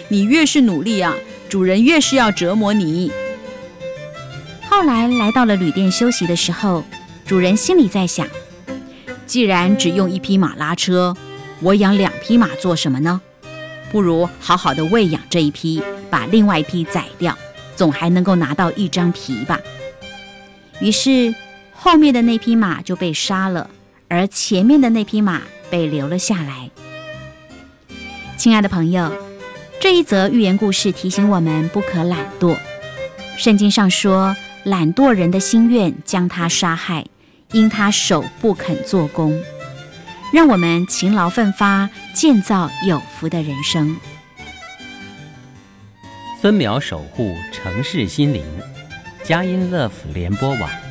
你越是努力啊，主人越是要折磨你。 后来来到了旅店休息的时候，主人心里在想， 既然只用1匹马拉车，我养2匹马做什么呢？不如好好的喂养这1匹，把另外1匹宰掉，总还能够拿到1张皮吧。 于是后面的那匹马就被杀了，而前面的那匹马被留了下来。亲爱的朋友，这一则寓言故事提醒我们不可懒惰。圣经上说，懒惰人的心愿将他杀害，因他手不肯做工。让我们勤劳奋发，建造有福的人生。 分秒守护城市心灵，佳音 Love 联播网。